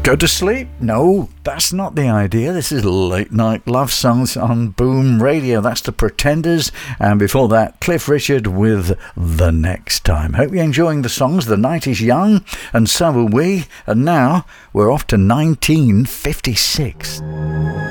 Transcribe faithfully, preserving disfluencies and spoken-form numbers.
Go to sleep? No, that's not the idea. This is late night love songs on Boom Radio. That's the Pretenders, and before that, Cliff Richard with The Next Time. Hope you're enjoying the songs. The night is young, and so are we. And now we're off to nineteen fifty-six.